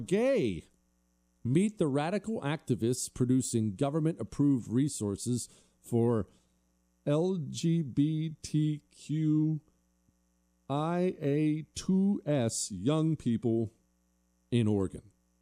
gay. Meet the radical activists producing government-approved resources for LGBTQIA2S young people in Oregon.